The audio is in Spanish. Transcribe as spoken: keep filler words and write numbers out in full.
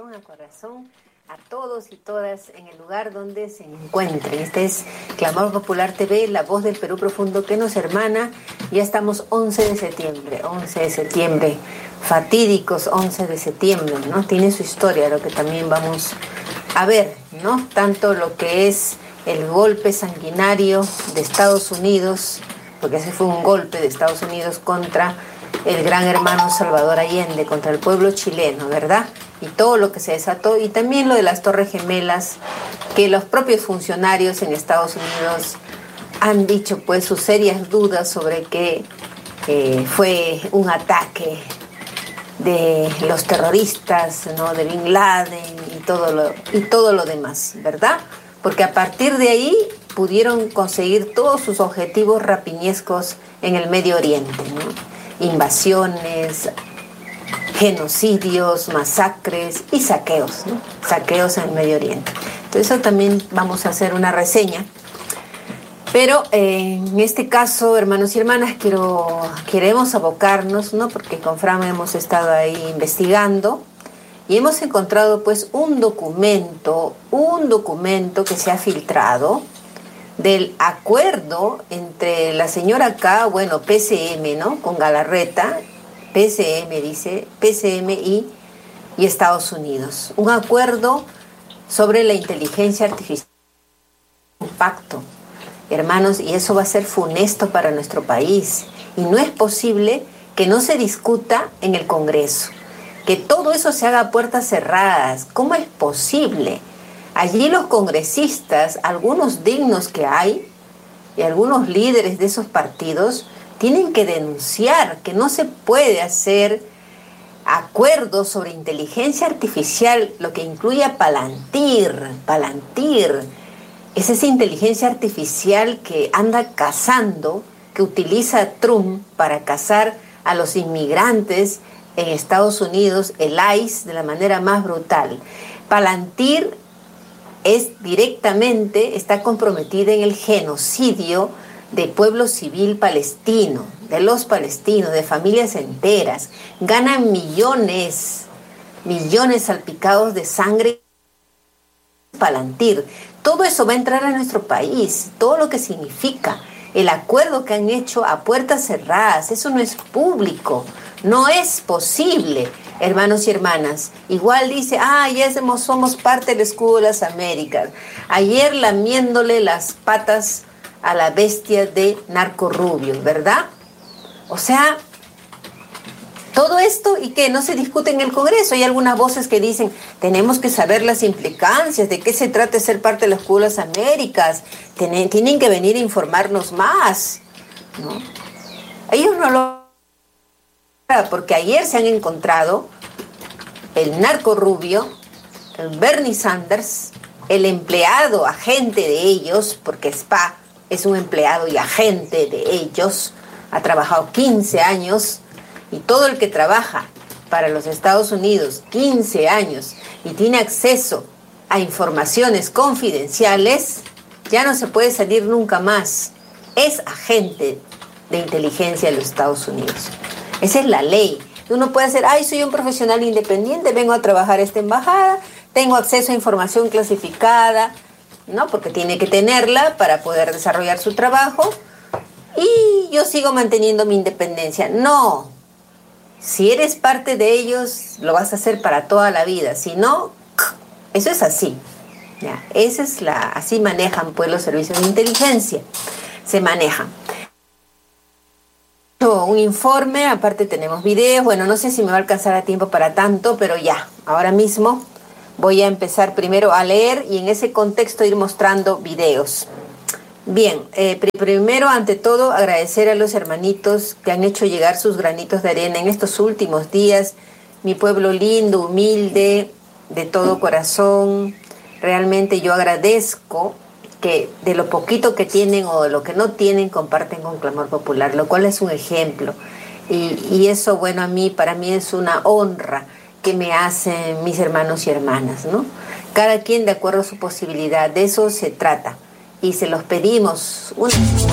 corazón a corazón a todos y todas en el lugar donde se encuentren. Este es Clamor Popular T V, la voz del Perú profundo que nos hermana. Ya estamos once de septiembre, once de septiembre, fatídicos once de septiembre, ¿no? Tiene su historia, lo que también vamos a ver, ¿no? Tanto lo que es el golpe sanguinario de Estados Unidos, porque ese fue un golpe de Estados Unidos contra el gran hermano Salvador Allende, contra el pueblo chileno, ¿verdad? Y todo lo que se desató, y también lo de las Torres Gemelas, que los propios funcionarios en Estados Unidos han dicho pues sus serias dudas sobre que eh, fue un ataque de los terroristas, ¿no? De Bin Laden y todo lo, y todo lo demás, ¿verdad? Porque a partir de ahí pudieron conseguir todos sus objetivos rapiñescos en el Medio Oriente, ¿no? Invasiones, genocidios, masacres y saqueos, ¿no? Saqueos en el Medio Oriente. Entonces eso también vamos a hacer una reseña. Pero eh, en este caso, hermanos y hermanas, quiero, queremos abocarnos, ¿no? Porque con Fran hemos estado ahí investigando y hemos encontrado pues un documento, un documento que se ha filtrado del acuerdo entre la señora K, bueno, P C M, ¿no? Con Galarreta, P C M dice, P C M y, y Estados Unidos. Un acuerdo sobre la inteligencia artificial. Un pacto, hermanos, y eso va a ser funesto para nuestro país. Y no es posible que no se discuta en el Congreso, que todo eso se haga a puertas cerradas. ¿Cómo es posible? Allí los congresistas, algunos dignos que hay, y algunos líderes de esos partidos, tienen que denunciar que no se puede hacer acuerdos sobre inteligencia artificial, lo que incluye a Palantir. Palantir es esa inteligencia artificial que anda cazando, que utiliza Trump para cazar a los inmigrantes en Estados Unidos, el I C E, de la manera más brutal. Palantir es directamente, está comprometida en el genocidio del pueblo civil palestino, de los palestinos, de familias enteras. Ganan millones, millones salpicados de sangre. Palantir. Todo eso va a entrar a nuestro país, todo lo que significa el acuerdo que han hecho a puertas cerradas. Eso no es público, no es posible. Hermanos y hermanas, igual dice, ah, ya somos, somos parte del escudo de las Américas. Ayer lamiéndole las patas a la bestia de Narco Rubio, ¿verdad? O sea, todo esto y que no se discute en el Congreso. Hay algunas voces que dicen, tenemos que saber las implicancias, de qué se trata de ser parte del escudo de las Américas. Tienen, tienen que venir a informarnos más, ¿no? Ellos no lo... Porque ayer se han encontrado el Narco Rubio, el Bernie Sanders, el empleado, agente de ellos, porque S P A es un empleado y agente de ellos, ha trabajado quince años, y todo el que trabaja para los Estados Unidos quince años y tiene acceso a informaciones confidenciales, ya no se puede salir nunca más. Es agente de inteligencia de los Estados Unidos. Esa es la ley. Uno puede decir, ay, soy un profesional independiente, vengo a trabajar a esta embajada, tengo acceso a información clasificada, ¿no? Porque tiene que tenerla para poder desarrollar su trabajo, y yo sigo manteniendo mi independencia. No. Si eres parte de ellos, lo vas a hacer para toda la vida. Si no, eso es así. ¿Ya? Esa es la, así manejan pues los servicios de inteligencia. Se manejan. Un informe, aparte tenemos videos, bueno, no sé si me va a alcanzar a tiempo para tanto, pero ya, ahora mismo voy a empezar primero a leer y en ese contexto ir mostrando videos. Bien, eh, primero, ante todo, agradecer a los hermanitos que han hecho llegar sus granitos de arena en estos últimos días, mi pueblo lindo, humilde, de todo corazón. Realmente yo agradezco que de lo poquito que tienen o de lo que no tienen comparten con Clamor Popular, lo cual es un ejemplo. Y, y eso, bueno, a mí, para mí es una honra que me hacen mis hermanos y hermanas, ¿no? Cada quien de acuerdo a su posibilidad, de eso se trata. Y se los pedimos.